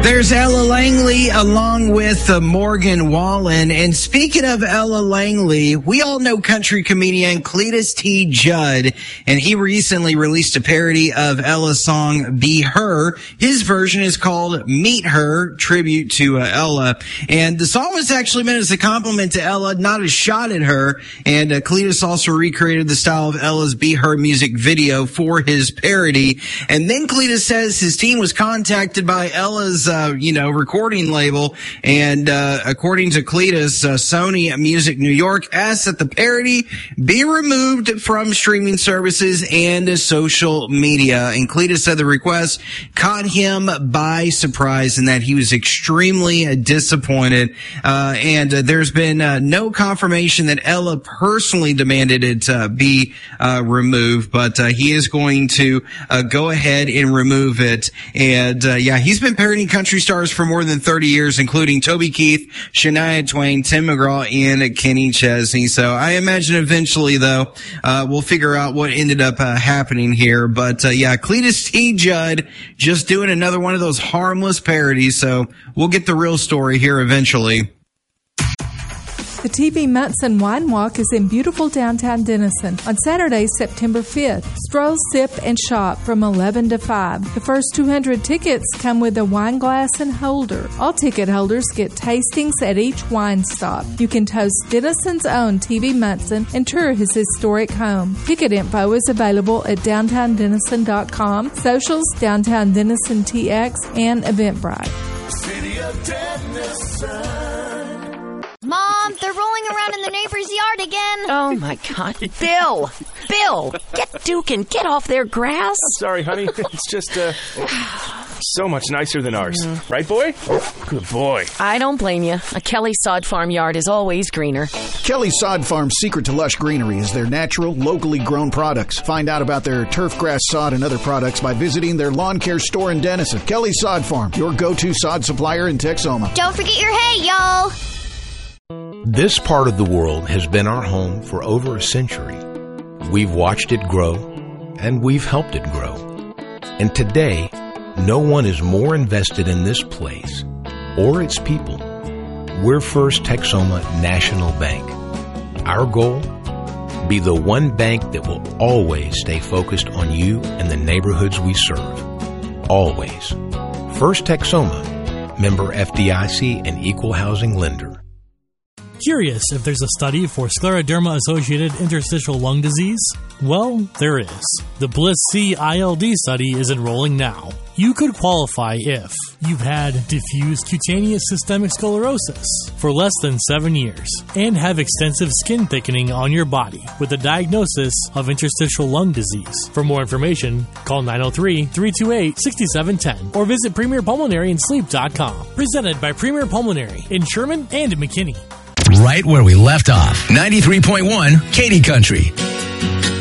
There's Ella Langley along with Morgan Wallen. And speaking of Ella Langley, we all know country comedian Cletus T. Judd, and he recently released a parody of Ella's song Be Her. His version is called Meet Her, tribute to Ella. And the song was actually meant as a compliment to Ella, not a shot at her. And Cletus also recreated the style of Ella's Be Her music video for his parody. And then Cletus says his team was contacted by Ella's recording label, and according to Cletus, Sony Music New York asked that the parody be removed from streaming services and social media. And Cletus said the request caught him by surprise and that he was extremely disappointed. And there's been no confirmation that Ella personally demanded it be removed, but he is going to go ahead and remove it. And he's been parodying country stars for more than 30 years, including Toby Keith, Shania Twain, Tim McGraw, and Kenny Chesney. So I imagine eventually, though, we'll figure out what ended up happening here. But Cletus T. Judd just doing another one of those harmless parodies. So we'll get the real story here eventually. The TV Munson Wine Walk is in beautiful downtown Denison on Saturday, September 5th. Stroll, sip, and shop from 11 to 5. The first 200 tickets come with a wine glass and holder. All ticket holders get tastings at each wine stop. You can toast Denison's own TV Munson and tour his historic home. Ticket info is available at downtowndennison.com, socials, Downtown Denison TX, and Eventbrite. City of Denison. Mom, they're rolling around in the neighbor's yard again. Oh, my God. Bill, get Duke and get off their grass. I'm sorry, honey. It's just so much nicer than ours. Right, boy? Good boy. I don't blame you. A Kelly Sod Farm yard is always greener. Kelly Sod Farm's secret to lush greenery is their natural, locally grown products. Find out about their turf grass sod and other products by visiting their lawn care store in Denison. Kelly Sod Farm, your go-to sod supplier in Texoma. Don't forget your hay, y'all. This part of the world has been our home for over a century. We've watched it grow, and we've helped it grow. And today, no one is more invested in this place or its people. We're First Texoma National Bank. Our goal? Be the one bank that will always stay focused on you and the neighborhoods we serve. Always. First Texoma, member FDIC and equal housing lender. Curious if there's a study for scleroderma-associated interstitial lung disease? Well, there is. The Bliss-C ILD study is enrolling now. You could qualify if you've had diffuse cutaneous systemic sclerosis for less than 7 years and have extensive skin thickening on your body with a diagnosis of interstitial lung disease. For more information, call 903-328-6710 or visit PremierPulmonaryAndSleep.com. Presented by Premier Pulmonary in Sherman and McKinney. Right where we left off. 93.1 Katy Country.